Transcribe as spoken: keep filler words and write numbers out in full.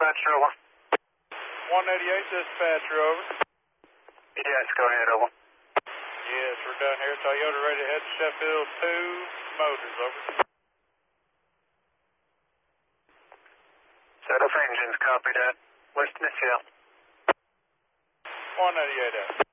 dispatcher, over. one eighty-eight, dispatcher, over. Yes, go ahead, over. Yes, we're done here. Toyota ready to head to Sheffield two Motors, over. Set off engines, copy that. West Smithfield. one eighty-eight, out.